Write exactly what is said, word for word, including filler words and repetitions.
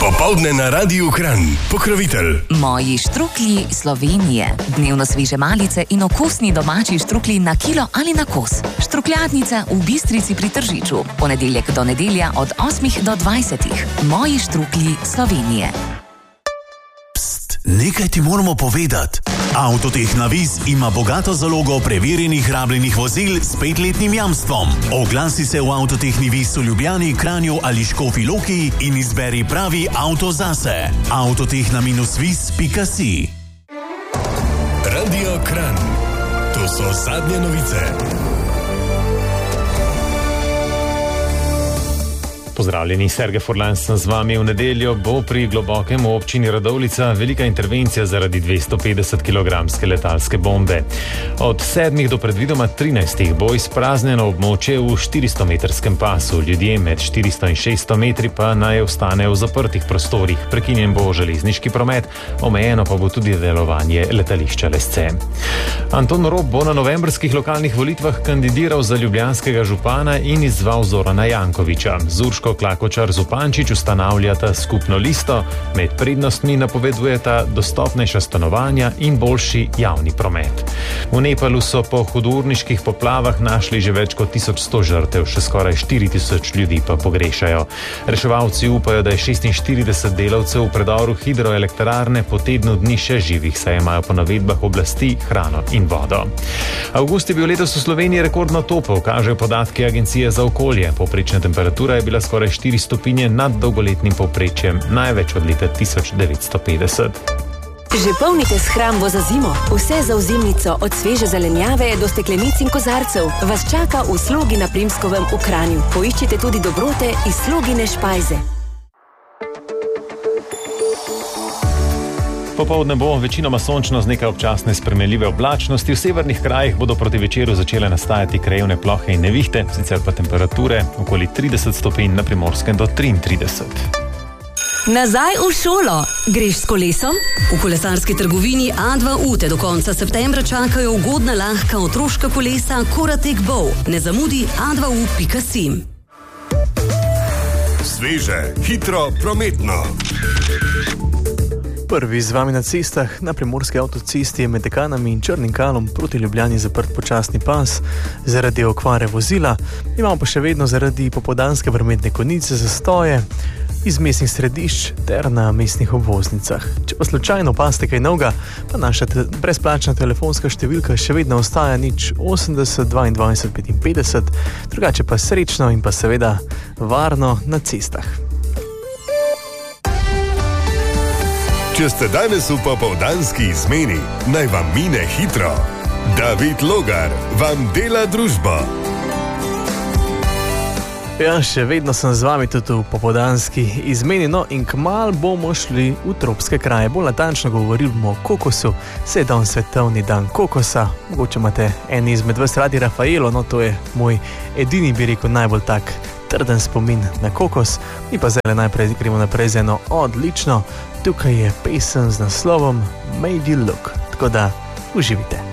Popoldne na Radiu Kranj. Pokrovitelj. Moji štruklji Slovenije. Dnevno sveže malice in okusni domači štruklji na kilo ali na kos. Štrukljadnica v Bistrici pri Tržiču. Ponedeljek do nedelja od osmih do dvajsetih. Moji štruklji Slovenije. Pst, nekaj ti moramo povedati. Avtoteh Navis ima bogato zalogo preverjenih rabljenih vozil s petletnim jamstvom. Oglasi se v Avtoteh Navis v Ljubljani, Kranju ali Škofji Loki in izberi pravi avto zase. avtoteh na minus vis pika si. Radio Kranj. To so zadnje novice. Pozdravljeni, Sergej Furlan sem z vami. V nedeljo bo pri Globokem v občini Radovljica velika intervencija zaradi dvesto petdeset kilogramske letalske bombe. Od sedmih do predvidoma trinajstih bo izpraznjeno območje v štiristometrskem pasu. Ljudje med štiristo in šeststo metri pa naj ostanejo v zaprtih prostorih. Prekinjen bo železniški promet, omejeno pa bo tudi delovanje letališča Lesce. Anton Rob bo na novembrskih lokalnih volitvah kandidiral za ljubljanskega župana in izzval Zorana Jankovića. Zurško Klakočar Zupančič ustanavljata skupno listo, med prednostmi napovedujeta dostopnejša stanovanja in boljši javni promet. V Nepalu so po hudourniških poplavah našli že več kot tisoč sto žrtev, še skoraj štiri tisoč ljudi pa pogrešajo. Reševalci upajo, da je šestinštirideset delavcev v predoru hidroelektrarne po tednu dni še živih, saj imajo po navedbah oblasti hrano in vodo. Avgust je bil letos v Sloveniji rekordno topel, kažejo podatki Agencije za okolje. Povprečna temperatura je bila skoraj štiri stopinje nad dolgoletnim povprečjem, največ od leta tisoč devetsto petdeset. Že polnite shrambo za zimo. Vse za ozimnico, od sveže zelenjave do steklenic in kozarcev, vas čaka v Slogi na Primskovem v Kranju. Poiščite tudi dobrote iz Slogine špajze. Popoldne bo večinoma sončno z nekaj občasne spremenljive oblačnosti. V severnih krajih bodo proti večeru začele nastajati krajevne plohe in nevihte, sicer pa temperature okoli trideset stopinj, na Primorskem do triintrideset. Nazaj v šolo. Greš s kolesom? V kolesarski trgovini A dva U te do konca septembra čakajo ugodna lahka otroška kolesa Koratek Bow. Ne zamudi a dva u pika si. Sveže, hitro, prometno. Prvi z vami na cestah. Na primorski avtocesti je med Dekanami in Črnim Kalom proti Ljubljani zaprt počasni pas zaradi okvare vozila. Imamo pa še vedno zaradi popoldanske prometne konice zastoje iz mestnih središč ter na mestnih obvoznicah. Če pa slučajno opazite kaj novega, pa naša te- brezplačna telefonska številka še vedno ostaja nič osemdeset dvaindvajset petinpetdeset, drugače pa srečno in pa seveda varno na cestah. Če ste danes v popoldanski izmeni, naj vam mine hitro. David Logar vam dela družbo. Ja, še vedno sem z vami tudi v popoldanski izmeni, no in kmalu bomo šli v tropske kraje. Bolj natančno govorili bomo o kokosu, saj je dan svetovni dan kokosa. Mogoče imate en izmed vas radi Rafaelo, no to je moj edini, bi rekel, najbolj tak trden spomin na kokos. Mi pa zdaj najprej gremo naprej z eno odlično. Tukaj je pesem z naslovom Made You Look, tako da uživite.